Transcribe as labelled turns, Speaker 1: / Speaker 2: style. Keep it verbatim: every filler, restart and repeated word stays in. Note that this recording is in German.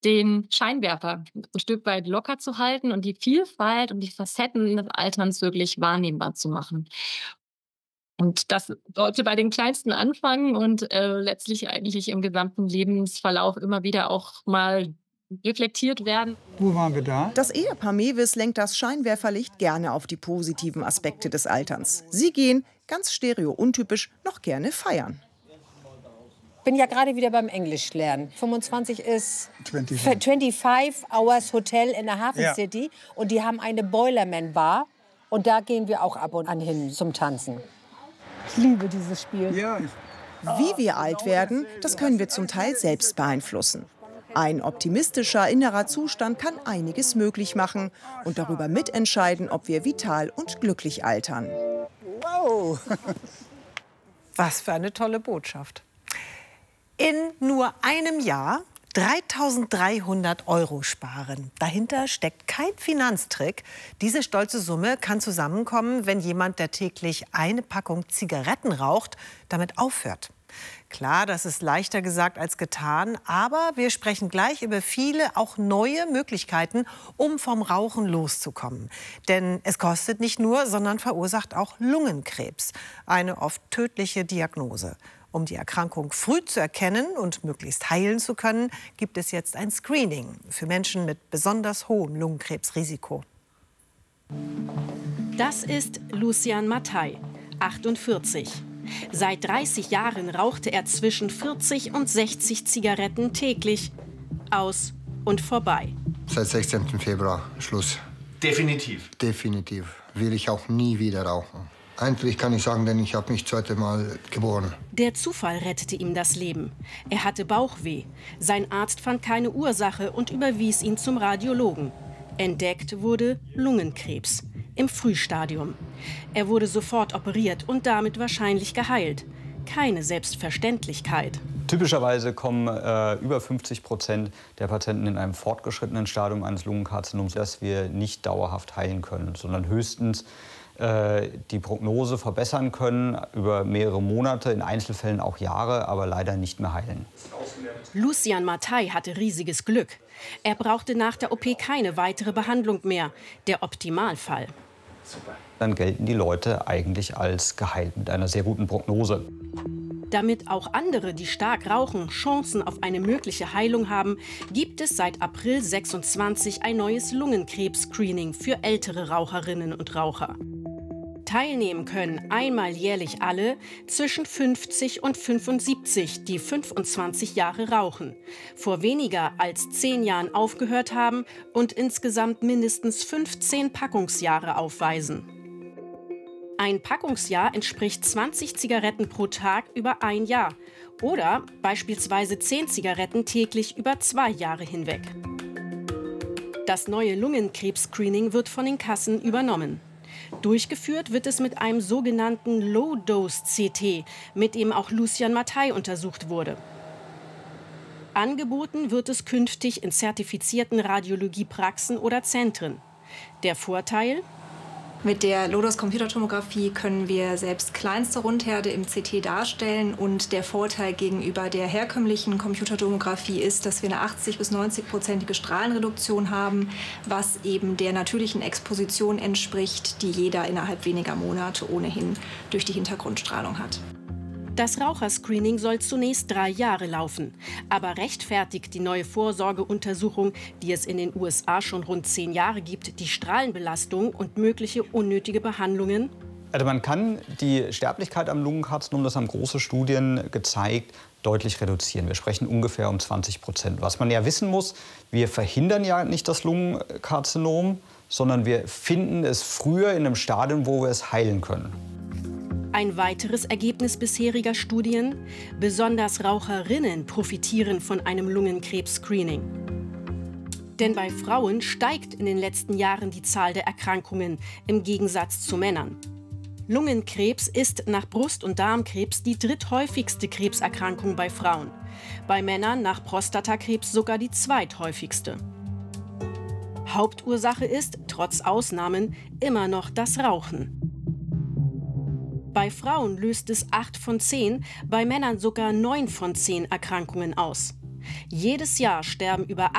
Speaker 1: den Scheinwerfer ein Stück weit locker zu halten und die Vielfalt und die Facetten des Alterns wirklich wahrnehmbar zu machen. Und das sollte bei den Kleinsten anfangen und, äh, letztlich eigentlich im gesamten Lebensverlauf immer wieder auch mal reflektiert werden.
Speaker 2: Wo waren wir da?
Speaker 3: Das Ehepaar Mewis lenkt das Scheinwerferlicht gerne auf die positiven Aspekte des Alterns. Sie gehen, ganz stereo-untypisch, noch gerne feiern.
Speaker 4: Ich bin ja gerade wieder beim Englisch lernen. fünfundzwanzig ist
Speaker 2: fünfundzwanzig.
Speaker 4: fünfundzwanzig Hours Hotel in der Hafen
Speaker 2: Ja.
Speaker 4: City. Und die haben eine Boilerman Bar. Und da gehen wir auch ab und an hin zum Tanzen. Ich liebe dieses Spiel.
Speaker 2: Ja, ich
Speaker 3: Wie wir alt werden, das können wir zum Teil selbst beeinflussen. Ein optimistischer innerer Zustand kann einiges möglich machen und darüber mitentscheiden, ob wir vital und glücklich altern.
Speaker 2: wow.
Speaker 5: Was für eine tolle Botschaft. In nur einem Jahr dreitausenddreihundert Euro sparen. Dahinter steckt kein Finanztrick. Diese stolze Summe kann zusammenkommen, wenn jemand, der täglich eine Packung Zigaretten raucht, damit aufhört. Klar, das ist leichter gesagt als getan, aber wir sprechen gleich über viele, auch neue Möglichkeiten, um vom Rauchen loszukommen. Denn es kostet nicht nur, sondern verursacht auch Lungenkrebs, eine oft tödliche Diagnose. Um die Erkrankung früh zu erkennen und möglichst heilen zu können, gibt es jetzt ein Screening für Menschen mit besonders hohem Lungenkrebsrisiko.
Speaker 6: Das ist Lucian Mattei, achtundvierzig. Seit dreißig Jahren rauchte er zwischen vierzig und sechzig Zigaretten täglich. Aus und vorbei.
Speaker 7: Seit sechzehnten Februar Schluss.
Speaker 8: Definitiv.
Speaker 7: Definitiv. Will ich auch nie wieder rauchen. Eigentlich kann ich sagen, denn ich habe mich zweite Mal geboren.
Speaker 6: Der Zufall rettete ihm das Leben. Er hatte Bauchweh. Sein Arzt fand keine Ursache und überwies ihn zum Radiologen. Entdeckt wurde Lungenkrebs im Frühstadium. Er wurde sofort operiert und damit wahrscheinlich geheilt. Keine Selbstverständlichkeit.
Speaker 9: Typischerweise kommen äh, über fünfzig Prozent der Patienten in einem fortgeschrittenen Stadium eines Lungenkarzinoms, das wir nicht dauerhaft heilen können, sondern höchstens äh, die Prognose verbessern können über mehrere Monate, in Einzelfällen auch Jahre, aber leider nicht mehr heilen.
Speaker 6: Lucian Mattei hatte riesiges Glück. Er brauchte nach der O P keine weitere Behandlung mehr. Der Optimalfall.
Speaker 9: Dann gelten die Leute eigentlich als geheilt mit einer sehr guten Prognose.
Speaker 6: Damit auch andere, die stark rauchen, Chancen auf eine mögliche Heilung haben, gibt es seit April sechsundzwanzig ein neues Lungenkrebs-Screening für ältere Raucherinnen und Raucher. Teilnehmen können einmal jährlich alle zwischen fünfzig und fünfundsiebzig, die fünfundzwanzig Jahre rauchen, vor weniger als zehn Jahren aufgehört haben und insgesamt mindestens fünfzehn Packungsjahre aufweisen. Ein Packungsjahr entspricht zwanzig Zigaretten pro Tag über ein Jahr oder beispielsweise zehn Zigaretten täglich über zwei Jahre hinweg. Das neue Lungenkrebs-Screening wird von den Kassen übernommen. Durchgeführt wird es mit einem sogenannten Low-Dose-C T, mit dem auch Lucian Mattei untersucht wurde. Angeboten wird es künftig in zertifizierten Radiologiepraxen oder Zentren. Der Vorteil?
Speaker 10: Mit der Low-Dose-Computertomographie können wir selbst kleinste Rundherde im C T darstellen. Und der Vorteil gegenüber der herkömmlichen Computertomographie ist, dass wir eine achtzig bis neunzig-prozentige Strahlenreduktion haben, was eben der natürlichen Exposition entspricht, die jeder innerhalb weniger Monate ohnehin durch die Hintergrundstrahlung hat.
Speaker 6: Das Raucherscreening soll zunächst drei Jahre laufen. Aber rechtfertigt die neue Vorsorgeuntersuchung, die es in den U S A schon rund zehn Jahre gibt, die Strahlenbelastung und mögliche unnötige Behandlungen?
Speaker 9: Also man kann die Sterblichkeit am Lungenkarzinom, das haben große Studien gezeigt, deutlich reduzieren. Wir sprechen ungefähr um zwanzig Prozent. Was man ja wissen muss, wir verhindern ja nicht das Lungenkarzinom, sondern wir finden es früher in einem Stadium, wo wir es heilen können.
Speaker 6: Ein weiteres Ergebnis bisheriger Studien: Besonders Raucherinnen profitieren von einem Lungenkrebs-Screening. Denn bei Frauen steigt in den letzten Jahren die Zahl der Erkrankungen im Gegensatz zu Männern. Lungenkrebs ist nach Brust- und Darmkrebs die dritthäufigste Krebserkrankung bei Frauen. Bei Männern nach Prostatakrebs sogar die zweithäufigste. Hauptursache ist, trotz Ausnahmen, immer noch das Rauchen. Bei Frauen löst es acht von zehn, bei Männern sogar neun von zehn Erkrankungen aus. Jedes Jahr sterben über